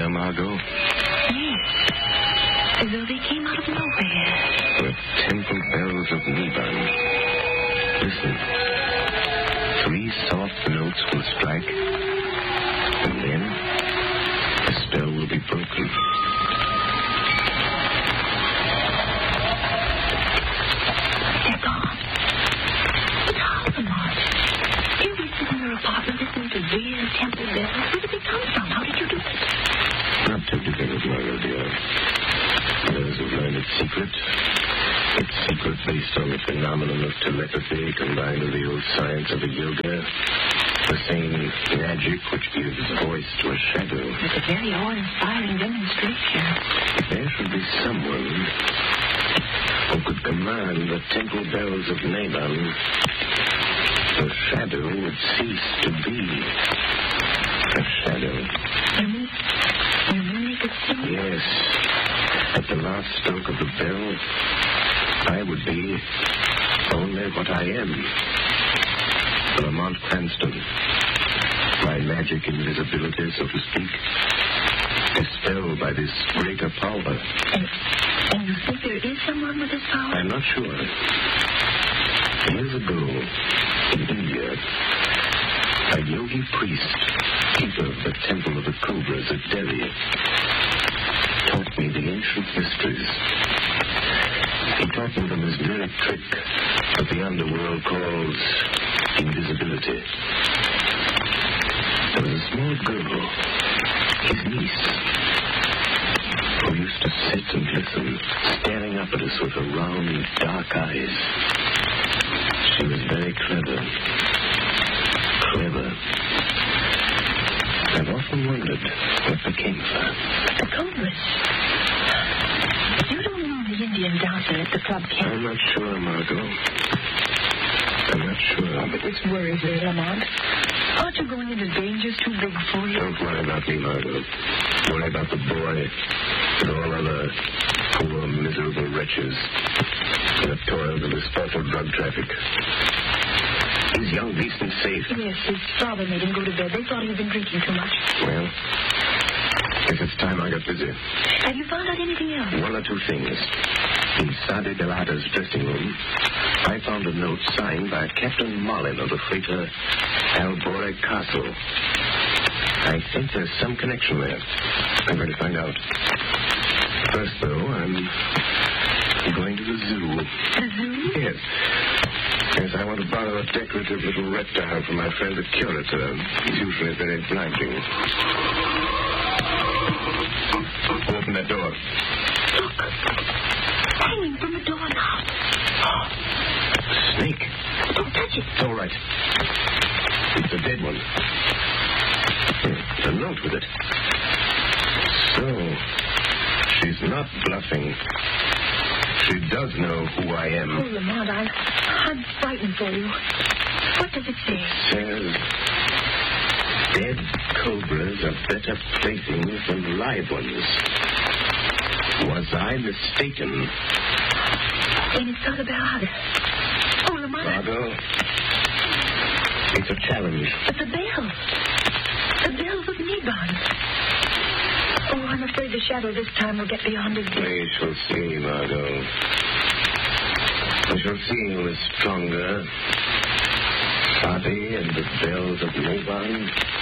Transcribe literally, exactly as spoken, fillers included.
there, Margot? Yes. As though they came out of nowhere. The temple bells of Niban. Listen. Three soft notes will strike, and then the spell will be broken. They're gone. But how, Lamont? Here we sit in your apartment listening to weird temple bells. Where did they come from? How did you do it? Not too difficult, Margot, dear. Those who've learned its secret. Its secret based on the phenomenon of telepathy combined with the old science of the yoga. The same magic which gives voice to a shadow. It's a very awe-inspiring demonstration. If there should be someone who could command the temple bells of Naban, the shadow would cease to be a shadow. You mean, you mean they could see? Yes. At the last stroke of the bell, I would be only what I am. Lamont Cranston. My magic invisibility, so to speak, dispelled by this greater power. And, and you think there is someone with this power? I'm not sure. Years ago, in India, a yogi priest, keeper of the Temple of the Cobras at Delhi, taught me the ancient mysteries. He taught me the mesmeric trick that the underworld calls invisibility. There was a small girl, his niece, who used to sit and listen, staring up at us with her round, dark eyes. She was very clever. Clever. I've often wondered what became of her. The Cobras. You don't know the Indian dancer at the club camp? I'm not sure, Margot. I'm not sure. Oh, but this worries me, Lamont. Aren't you going into dangers too big for you? Don't worry about me, Margot. Worry about the boy and all other poor, miserable wretches who have toiled in the spot of drug traffic. He's young, decent, safe. Yes, his father made him go to bed. They thought he'd been drinking too much. Well, guess it's time I got busy. Have you found out anything else? One or two things. In Sadi Delata's dressing room, I found a note signed by Captain Marlin of the freighter Albore Castle. I think there's some connection there. I'm going to find out. First, though, I'm going to the zoo. The zoo? Yes. Yes, I want to borrow a decorative little reptile from my friend the curator. He's usually very obliging. Open that door. Look. Hanging from the door now. Snake. Don't touch it. It's all right. It's a dead one. A note with it. So, she's not bluffing. She does know who I am. Oh, Lamont, I'm, I'm frightened for you. What does it say? It says, dead cobras are better playthings than live ones. Was I mistaken? And it's not about... Oh, Lamont. Margot, it's a challenge. But the bells. The bells of Niban. Oh, I'm afraid the shadow this time will get beyond his reach. We shall see, Margot. We shall see who is stronger. Sadi and the bells of Niban,